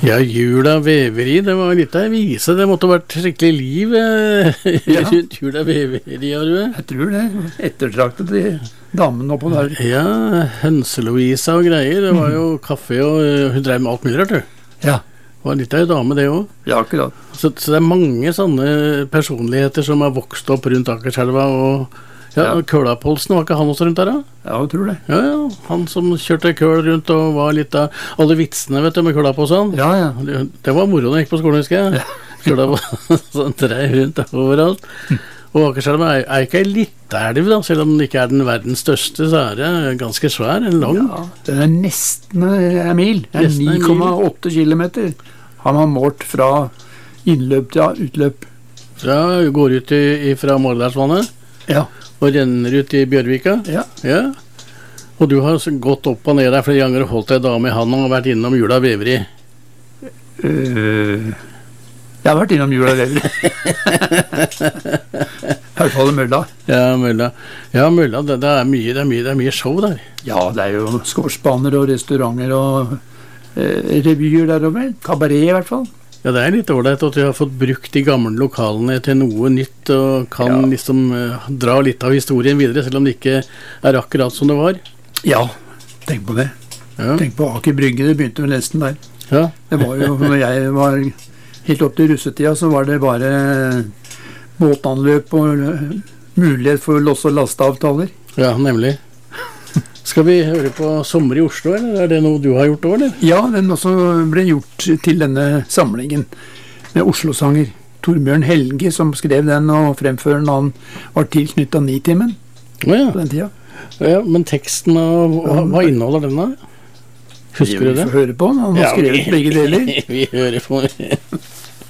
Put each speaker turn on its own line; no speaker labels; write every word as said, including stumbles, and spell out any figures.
Ja, Jula Veveri, det var litt av en vise. Det måtte ha vært skikkelig liv eh,
Ja.
rundt Jula Veveri, har du?
Jeg tror det. Ettertraktet de damene oppå der.
Ja, Hønse-Louisa og greier. Det var jo kaffe, og eh, hun drev med alt mulig rart, du.
Ja,
Det var litt av en dame, det også.
ja akkurat.
Så, så det er mange sånne personligheter som har vokst opp rundt Akerselva, og ja,
Ja.
Kølapolsen, var ikke han også rundt der, da?
Ja, jeg tror det.
Ja, ja, han som kjørte køl rundt og var litt av alle vitsene, vet du, med Kølapolsen.
Ja, ja.
Det, det var moro da jeg gikk på skolen, husker jeg. Sånn dreiv rundt overalt. Og Akerselva er, er ikke ei lita elv, da, selv om den ikke er den verdens største, så er det ganske svær, en lang.
Ja, den er nesten en mil. Det er
Nesten en
ni komma åtte kilometer. Han har målt fra innløp til utløp.
Fra går ut i, fra Mårdalsvannet
Ja,
og renner ut i Bjørvika.
ja.
Ja. Og du har så gått opp og ned der flere ganger og holdt deg dame i handen og vært innom Jula Veveri.
Uh, jeg har vært innom Jula Veveri. Hørfallet Mølla.
Ja, Mølla. Ja, Mølla, det, det, er mye, det, er mye, det er mye show der.
Ja, det er jo skorstbaner og restauranter og uh, revyer der over. Kabaret i hvert fall.
Ja, det er litt ålreit at vi har fått brukt de gamle lokalene til noe nytt, og kan
Ja.
liksom eh, dra litt av historien videre, selv om det ikke er akkurat som det var.
Ja, tenk på det.
Ja,
Tenk på Aker Brygge, det begynte vel nesten der.
ja.
Det var jo, når jeg var helt opp til russetida, så var det bare båtanløp og øh, mulighet for loss- og lasteavtaler.
ja nemlig. Skal vi høre på Sommer i Oslo, eller er det noe du har gjort også, eller?
Ja, den også ble gjort til denne samlingen med Oslo-sanger. Torbjørn Helge som skrev den, og fremføreren han var tilknyttet Nitimen
Å ja.
på den tida.
Ja, men teksten, av, hva, hva inneholder den da? Husker du det?
Vi får høre på den, han har skrevet begge deler.
vi hører på